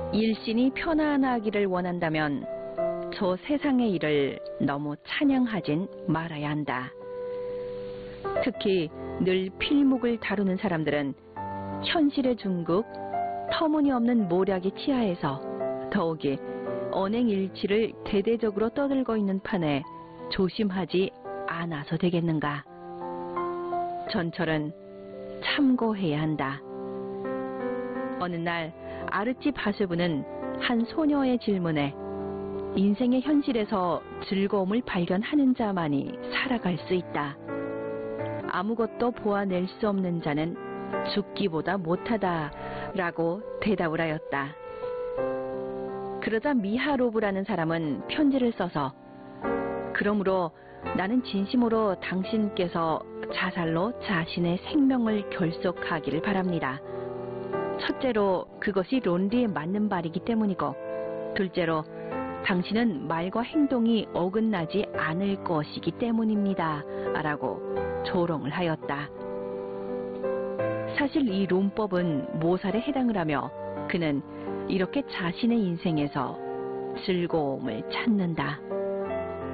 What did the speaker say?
일신이 편안하기를 원한다면 저 세상의 일을 너무 찬양하진 말아야 한다. 특히 늘 필목을 다루는 사람들은 현실의 중국, 터무니없는 모략의 치하에서 더욱이 언행일치를 대대적으로 떠들고 있는 판에 조심하지 않아서 되겠는가. 전철은 참고해야 한다. 어느 날 아르치 바세브는 한 소녀의 질문에 인생의 현실에서 즐거움을 발견하는 자만이 살아갈 수 있다. 아무것도 보아낼 수 없는 자는 죽기보다 못하다 라고 대답을 하였다. 그러자 미하로브라는 사람은 편지를 써서 그러므로 나는 진심으로 당신께서 자살로 자신의 생명을 결속하기를 바랍니다. 첫째로 그것이 논리에 맞는 말이기 때문이고, 둘째로 당신은 말과 행동이 어긋나지 않을 것이기 때문입니다. 라고 조롱을 하였다. 사실 이 논법은 모살에 해당을 하며 그는 이렇게 자신의 인생에서 즐거움을 찾는다.